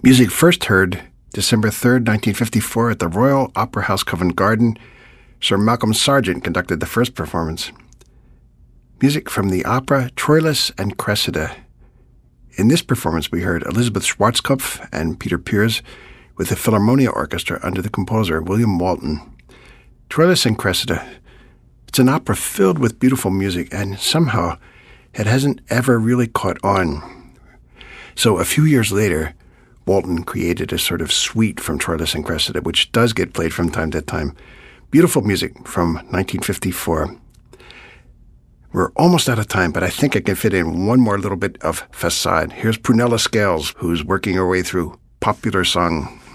Music first heard December 3rd, 1954 at the Royal Opera House, Covent Garden. Sir Malcolm Sargent conducted the first performance. Music from the opera Troilus and Cressida. In this performance, we heard Elizabeth Schwarzkopf and Peter Pears with the Philharmonia Orchestra under the composer William Walton. Troilus and Cressida. It's an opera filled with beautiful music, and somehow it hasn't ever really caught on. So a few years later, Walton created a sort of suite from Troilus and Cressida, which does get played from time to time. Beautiful music from 1954. We're almost out of time, but I think I can fit in one more little bit of facade. Here's Prunella Scales, who's working her way through popular song.